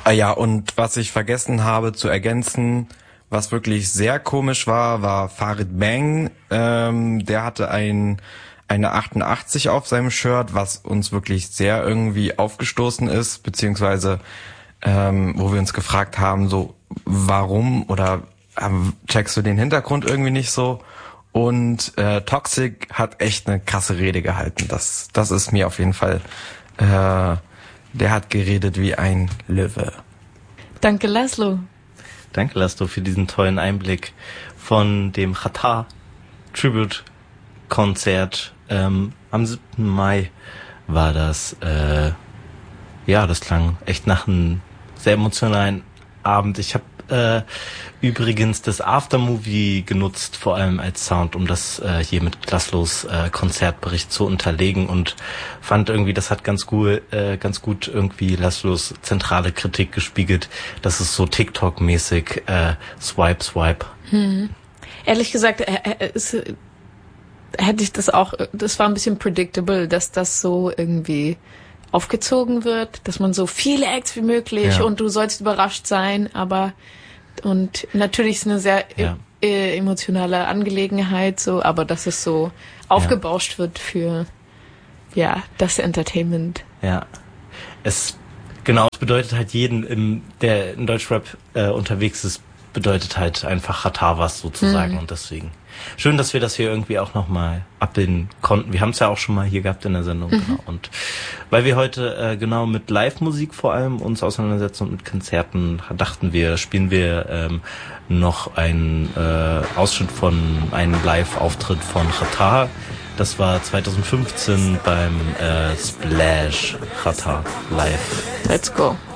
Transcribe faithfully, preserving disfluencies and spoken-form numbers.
Ah ja, und was ich vergessen habe zu ergänzen, was wirklich sehr komisch war, war Farid Bang. Ähm, der hatte ein eine achtundachtzig auf seinem Shirt, was uns wirklich sehr irgendwie aufgestoßen ist, beziehungsweise ähm, wo wir uns gefragt haben, so warum oder ähm, checkst du den Hintergrund irgendwie nicht so? Und äh, Toxic hat echt eine krasse Rede gehalten. Das das ist mir auf jeden Fall. Äh, der hat geredet wie ein Löwe. Danke, Laszlo. Danke, Laszlo, für diesen tollen Einblick von dem Xatar Tribute Konzert. Ähm, am siebten Mai war das. Äh, ja, das klang echt nach einem sehr emotionalen Abend. Ich habe äh, übrigens das Aftermovie genutzt, vor allem als Sound, um das äh, hier mit Laszlos äh, Konzertbericht zu unterlegen und fand irgendwie, das hat ganz gut, äh, ganz gut irgendwie Laszlos zentrale Kritik gespiegelt. Das ist so TikTok-mäßig äh, Swipe, Swipe. Hm. Ehrlich gesagt, äh, äh, ist, äh, hätte ich das auch, das war ein bisschen predictable, dass das so irgendwie aufgezogen wird, dass man so viele Acts wie möglich ja. und du sollst überrascht sein, aber und natürlich ist es eine sehr ja. e- emotionale Angelegenheit, so, aber dass es so aufgebauscht ja. wird für ja das Entertainment. Ja, es genau, es bedeutet halt jeden, im, der in Deutschrap äh, unterwegs ist, bedeutet halt einfach Xatar was sozusagen mhm. und deswegen schön, dass wir das hier irgendwie auch nochmal abbilden konnten. Wir haben es ja auch schon mal hier gehabt in der Sendung. Mhm. Genau. Und weil wir heute äh, genau mit Live-Musik vor allem uns auseinandersetzen und mit Konzerten, dachten wir, spielen wir ähm, noch einen äh, Ausschnitt von einem Live-Auftritt von Xatar. Das war zwanzig fünfzehn beim äh, Splash Xatar Live. Let's go.